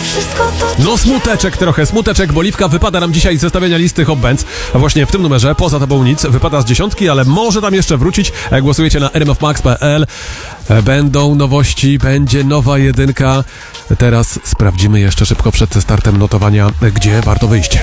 wszystko to No smuteczek, bo Oliwka wypada nam dzisiaj z zestawienia listy Hot Bands. A właśnie w tym numerze, poza tobą nic, wypada z 10, ale może tam jeszcze wrócić. Jak głosujecie na rmfmax.pl, będą nowości, będzie nowa jedynka. Teraz sprawdzimy jeszcze szybko przed startem notowania, gdzie warto wyjść.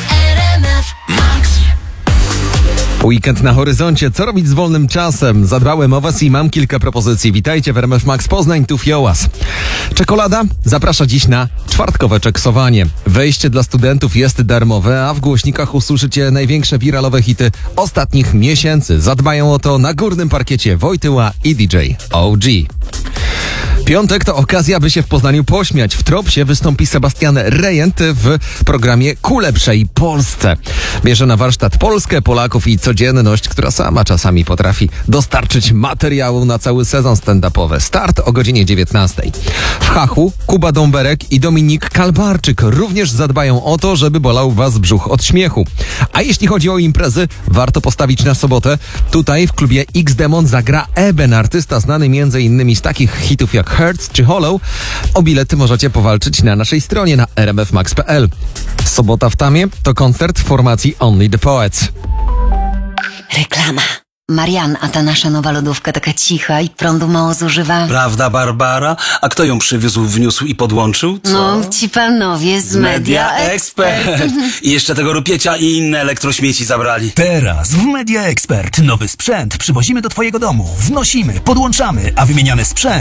Weekend na horyzoncie. Co robić z wolnym czasem? Zadbałem o was i mam kilka propozycji. Witajcie w RMF Max Poznań, tu Fiołas. Czekolada zaprasza dziś na czwartkowe czeksowanie. Wejście dla studentów jest darmowe, a w głośnikach usłyszycie największe wiralowe hity ostatnich miesięcy. Zadbają o to na górnym parkiecie Wojtyła i DJ OG. Piątek to okazja, by się w Poznaniu pośmiać. W Tropsie wystąpi Sebastian Rejent w programie Ku lepszej Polsce. Bierze na warsztat Polskę, Polaków i codzienność, która sama czasami potrafi dostarczyć materiału na cały sezon stand-upowy. Start o godzinie 19. W Hachu Kuba Dąberek i Dominik Kalbarczyk również zadbają o to, żeby bolał was brzuch od śmiechu. A jeśli chodzi o imprezy, warto postawić na sobotę. Tutaj w klubie X-Demon zagra Eben, artysta znany m.in. z takich hitów jak Hurts czy Hollow. O bilety możecie powalczyć na naszej stronie na rmfmax.pl. Sobota w Tamie to koncert formacji Only the Poets. Reklama. Marian, a ta nasza nowa lodówka taka cicha i prądu mało zużywa. Prawda, Barbara? A kto ją przywiózł, wniósł i podłączył? Co? No, ci panowie z Media Expert. I jeszcze tego rupiecia i inne elektrośmieci zabrali. Teraz w Media Expert nowy sprzęt przywozimy do twojego domu. Wnosimy, podłączamy, a wymieniany sprzęt